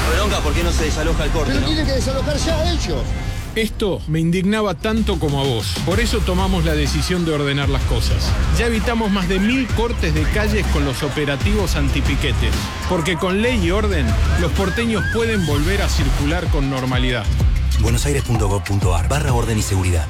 Bronca, ¿por qué no se desaloja el corte? Pero ¿no? tienen que desalojar ya ellos. Esto me indignaba tanto como a vos. Por eso tomamos la decisión de ordenar las cosas. Ya evitamos más de 1000 cortes de calles con los operativos antipiquetes. Porque con ley y orden, los porteños pueden volver a circular con normalidad. buenosaires.gov.ar/orden y seguridad.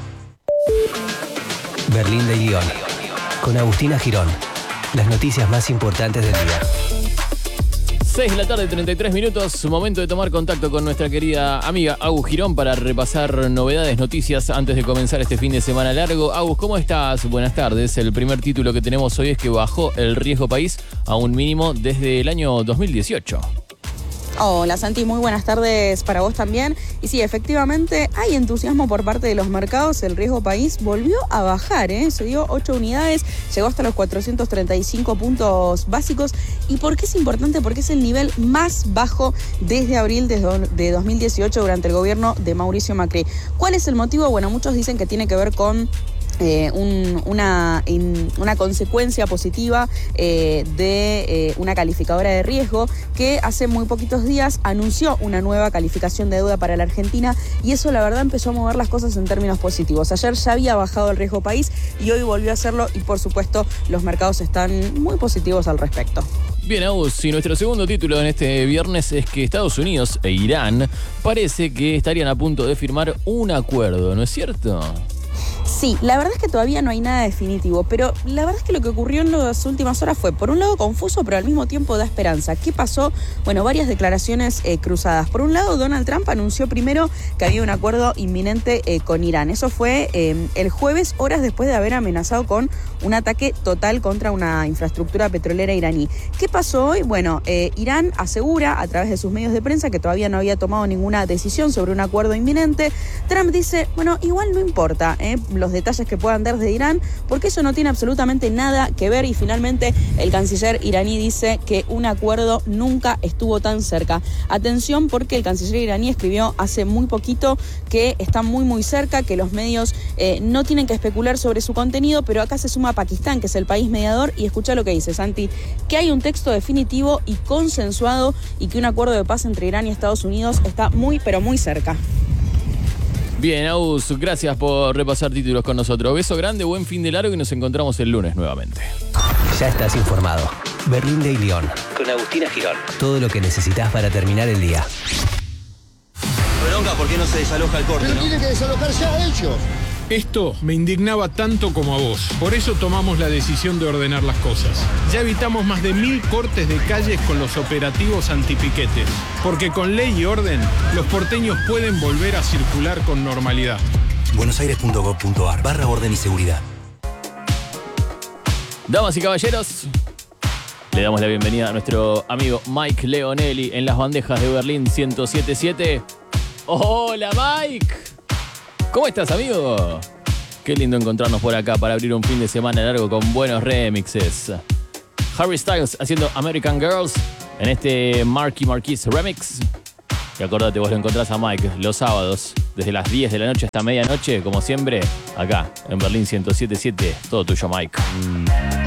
Berlín de Lyon. Con Agustina Girón. Las noticias más importantes del día. 6 de la tarde, 33 minutos. Momento de tomar contacto con nuestra querida amiga Agus Girón para repasar novedades, noticias antes de comenzar este fin de semana largo. Agus, ¿cómo estás? Buenas tardes. El primer título que tenemos hoy es que bajó el riesgo país a un mínimo desde el año 2018. Hola Santi, muy buenas tardes para vos también. Y sí, efectivamente hay entusiasmo por parte de los mercados. El riesgo país volvió a bajar, se dio 8 unidades, llegó hasta los 435 puntos básicos. ¿Y por qué es importante? Porque es el nivel más bajo desde abril de 2018 durante el gobierno de Mauricio Macri. ¿Cuál es el motivo? Bueno, muchos dicen que tiene que ver con una consecuencia positiva de una calificadora de riesgo que hace muy poquitos días anunció una nueva calificación de deuda para la Argentina, y eso la verdad empezó a mover las cosas en términos positivos. Ayer ya había bajado el riesgo país y hoy volvió a hacerlo, y por supuesto los mercados están muy positivos al respecto. Bien, Agus, y nuestro segundo título en este viernes es que Estados Unidos e Irán parece que estarían a punto de firmar un acuerdo, ¿no es cierto? Sí, la verdad es que todavía no hay nada definitivo, pero la verdad es que lo que ocurrió en las últimas horas fue, por un lado, confuso, pero al mismo tiempo da esperanza. ¿Qué pasó? Bueno, varias declaraciones cruzadas. Por un lado, Donald Trump anunció primero que había un acuerdo inminente con Irán. Eso fue el jueves, horas después de haber amenazado con un ataque total contra una infraestructura petrolera iraní. ¿Qué pasó hoy? Bueno, Irán asegura a través de sus medios de prensa que todavía no había tomado ninguna decisión sobre un acuerdo inminente. Trump dice, bueno, igual no importa, los detalles que puedan dar de Irán, porque eso no tiene absolutamente nada que ver. Y finalmente el canciller iraní dice que un acuerdo nunca estuvo tan cerca. Atención, porque el canciller iraní escribió hace muy poquito que está muy cerca, que los medios no tienen que especular sobre su contenido, pero acá se suma Pakistán, que es el país mediador, y escucha lo que dice, Santi, que hay un texto definitivo y consensuado y que un acuerdo de paz entre Irán y Estados Unidos está muy, pero muy cerca. Bien, Agus, gracias por repasar títulos con nosotros. Beso grande, buen fin de largo y nos encontramos el lunes nuevamente. Ya estás informado. Berlín de Lyon. Con Agustina Girón. Todo lo que necesitas para terminar el día. Bronca, ¿por qué no se desaloja el corte? Pero ¿no? tienen que desalojar ya ellos. Esto me indignaba tanto como a vos. Por eso tomamos la decisión de ordenar las cosas. Ya evitamos más de 1000 cortes de calles con los operativos antipiquetes. Porque con ley y orden, los porteños pueden volver a circular con normalidad. buenosaires.gov.ar/orden y seguridad. Damas y caballeros, le damos la bienvenida a nuestro amigo Mike Leonelli en las bandejas de Berlín 107.7. ¡Hola, Mike! ¿Cómo estás, amigo? Qué lindo encontrarnos por acá para abrir un fin de semana largo con buenos remixes. Harry Styles haciendo American Girls en este Marky Marquis remix. Y acordate, vos lo encontrás a Mike los sábados desde las 10 de la noche hasta medianoche, como siempre, acá en Berlín 107.7. Todo tuyo, Mike.